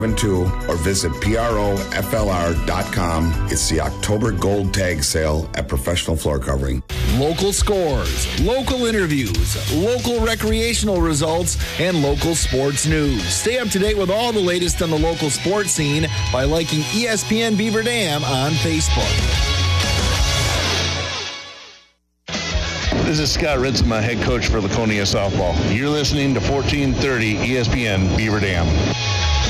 or visit PROFLR.com. It's the October Gold Tag Sale at Professional Floor Covering. Local scores, local interviews, local recreational results, and local sports news. Stay up to date with all the latest on the local sports scene by liking ESPN Beaver Dam on Facebook. This is Scott Ritzma, head coach for Laconia Softball. You're listening to 1430 ESPN Beaver Dam.